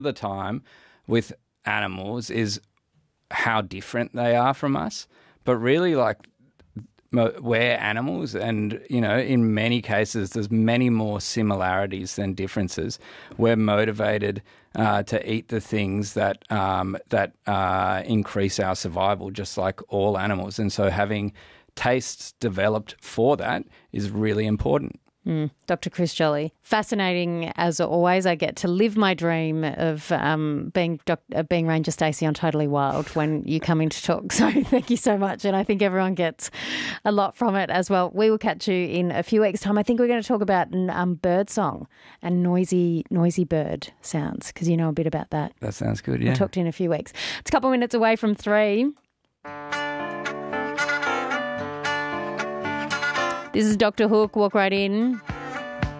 The time with animals is how different they are from us, but really like we're animals, and in many cases there's many more similarities than differences. We're motivated to eat the things that increase our survival, just like all animals, and so having tastes developed for that is really important. Dr. Chris Jolly, fascinating as always. I get to live my dream of being Ranger Stacey on Totally Wild when you come in to talk. So thank you so much, and I think everyone gets a lot from it as well. We will catch you in a few weeks' time. I think we're going to talk about bird song and noisy bird sounds, because you know a bit about that. That sounds good, yeah. We'll talk to you in a few weeks. It's a couple of minutes away from 3. This is Dr. Hook. Walk right in.